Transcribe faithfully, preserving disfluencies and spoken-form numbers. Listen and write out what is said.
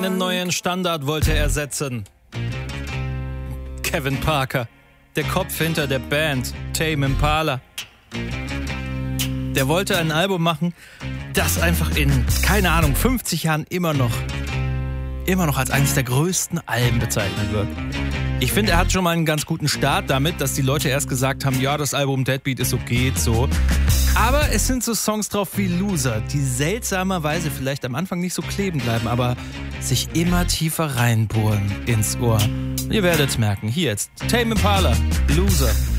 Einen neuen Standard wollte er setzen. Kevin Parker, der Kopf hinter der Band Tame Impala. Der wollte ein Album machen, das einfach in, keine Ahnung, fünfzig Jahren immer noch, immer noch als eines der größten Alben bezeichnet wird. Ich finde, er hat schon mal einen ganz guten Start damit, dass die Leute erst gesagt haben, ja, das Album Deadbeat ist so, geht so. Aber es sind so Songs drauf wie Loser, die seltsamerweise vielleicht am Anfang nicht so kleben bleiben, aber sich immer tiefer reinbohren ins Ohr. Ihr werdet merken, hier jetzt Tame Impala, Loser.